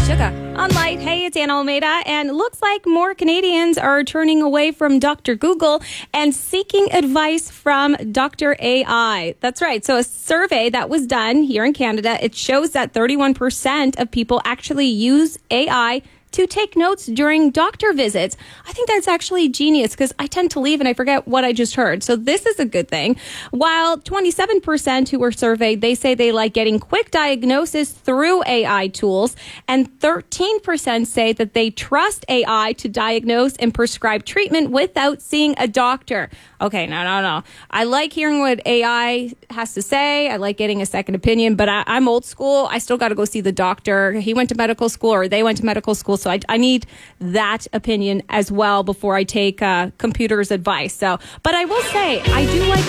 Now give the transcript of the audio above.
Sugar on Light. Hey, it's Anna Almeida, and it looks like more Canadians are turning away from Dr. Google and seeking advice from Dr. AI. That's right. So a survey that was done here in Canada, it shows that 31% of people actually use AI to take notes during doctor visits. I think that's actually genius because I tend to leave and I forget what I just heard. So this is a good thing. While 27% who were surveyed, they say they like getting quick diagnosis through AI tools, and 13% say that they trust AI to diagnose and prescribe treatment without seeing a doctor. Okay, no. I like hearing what AI has to say. I like getting a second opinion, but I'm old school. I still got to go see the doctor. He went to medical school or they went to medical school. So I need that opinion as well before I take computer's advice. But I will say, I do like